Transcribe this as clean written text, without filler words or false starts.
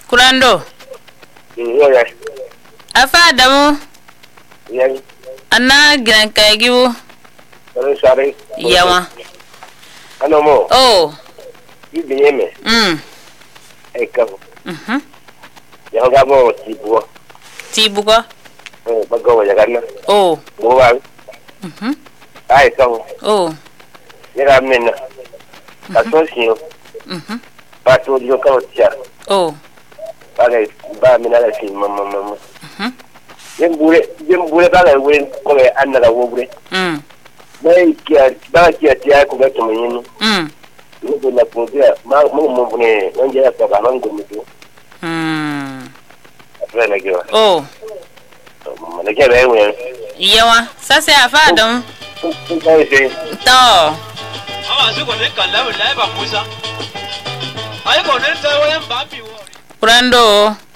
Kurando. Yeah. Afa Adamu. Yeah. Anna gran kagiwo. Sorry. Yawa. Ano mo? Oh. Ibi me. Eka. Ya ga mo tibuo. Tibugo. Oh, bago ya ganna. Oh. Mo ba? Ai ka. Oh. Ya ga mena. Asosio. Ba to dio ka tia. Oh. Ba mena la fin mama. Jembure ba la wen ko e anna la wo bure. Mai kia tia ko ga to menino. Ndio na podia mo ne nje ya kwa mango mtu. Afela giwa. Oh. Manake wewe. Yawa. Sasa Afa Adamu. To. Awa siko ne kala la ba musa. Ai ko ne tawo yan ba bi wo. Kurando.